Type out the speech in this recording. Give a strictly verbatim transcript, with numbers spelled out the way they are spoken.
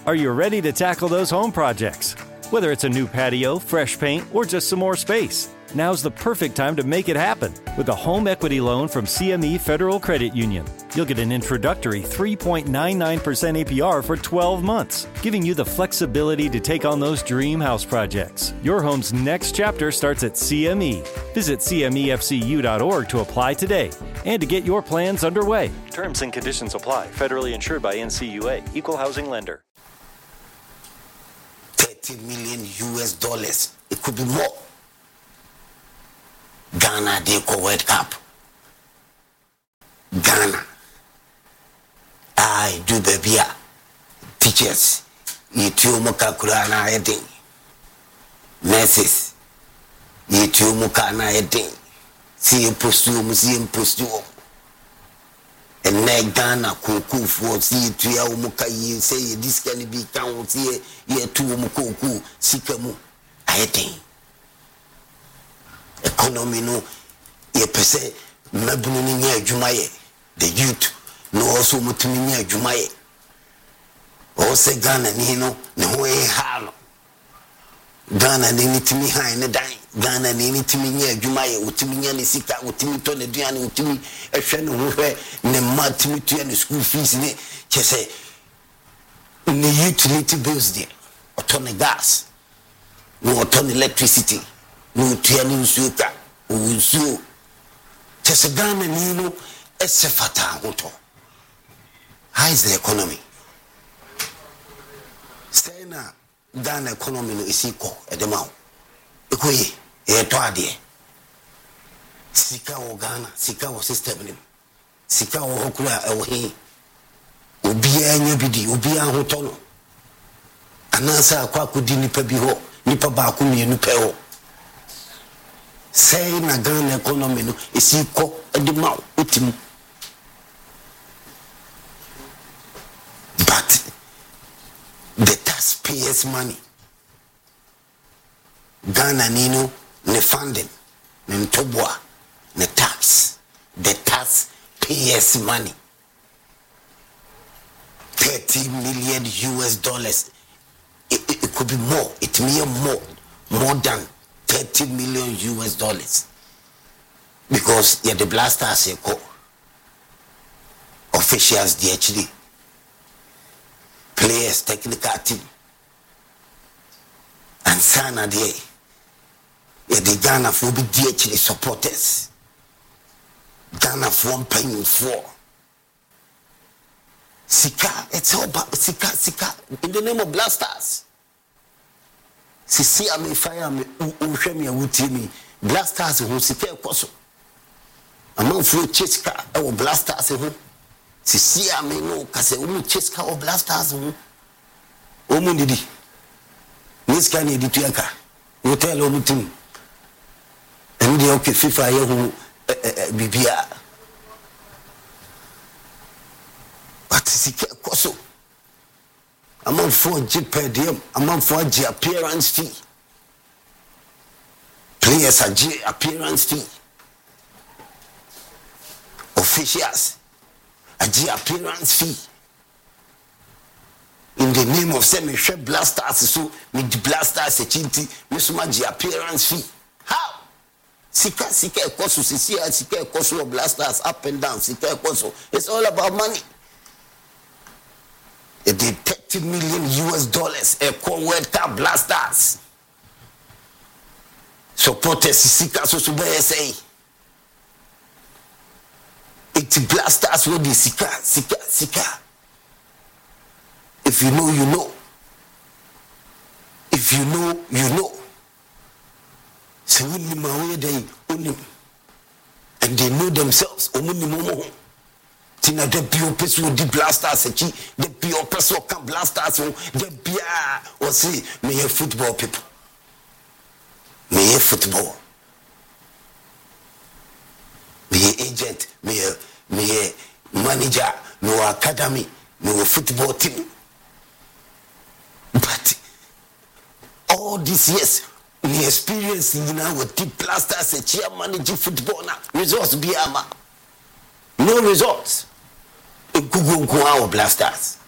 Are you ready to tackle those home projects? Whether it's a new patio, fresh paint, or just some more space, now's the perfect time to make it happen with a home equity loan from C M E Federal Credit Union. You'll get an introductory three point nine nine percent A P R for twelve months, giving you the flexibility to take on those dream house projects. Your home's next chapter starts at C M E. Visit C M E F C U dot org to apply today and to get your plans underway. Terms and conditions apply. Federally insured by N C U A. Equal housing lender. thirty million U S dollars. It could be more. Ghana, they go World Cup. Ghana. I do baby. Teachers. You two muka kurana heading. Nurses. You two muka na heading. See you pursue, see you pursue. And now Ghana kuku for see to ya umuka ye say this can be count see ye two umuku sikamu. I think economy no ye pese mabunu ni nya adwumaye the youth no also mutumi nya adwumaye o se Ghana ni no ne ho e ha no Ghana ni nitimi han ne dan Ghana ni nitimi nya adwumaye utimi nya ne sika utimi to ne duane utimi ehwe ne ho hwe ne matimi to ne school fees ne chese ne utility bills there otone gas no otone electricity no tuani nsuka unsu chese Ghana ni no esefata hoto. How is the economy? Stay na Ghana economy no isiko edema ikoyi e to ade sika o Ghana sika o system nim sika o hokura e wo hi obi anya bidi obi ahoto no anasa akwa kudi nipa bi ho nipa ba ko mienu pe ho. Say na Ghana economy no isiko edema utim. But the taxpayers' money, Ghana Nino, ne funding, ne ntobwa, ne tax, the taxpayers' money, thirty million U S dollars. It, it, it could be more. It may be more, more than thirty million U S dollars, because yeah, the blasters are called officials, the H D. Players, technical team, and Sana de yeah, the Ghana for be D H D supporters. Ghana for paying for Sika, it's all about Sika, Sika, in the name of blasters. Sisi ame fire me uhwe me awuti me blasters ho Sika ekoso. Amanfo chesika e wo blasters ho. Sisi ame no kase umu cheska o blasters ho omu didi niska ni ditu yanka hotel omu tim ndi okay FIFA ye ho bibia but sika koso among for G per diem among for G appearance fee players are G appearance fee officials a G appearance fee in the name of semi share blasters so with blasters a chinti mesuma G appearance fee. How? Sika sika ekoso sisi sika ekoso blasters up and down sika ekoso. It's all about money. The thirty million U S dollars a World Cup blasters supporters sika so so say it blasters with the sika sika sika. If you know, you know. If you know, you know. So when you mawe they onim, and they know themselves. Omuni momo. Tina de bio peso di blasters echi. De bio peso can blasters o. De bia or see me a football people. Me a football. Me a agent. Me a me a manager. No academy. No football team. But all these years, we experience you know with the blasters a chair managing football now. Results be ama. No results. In Google our blasters.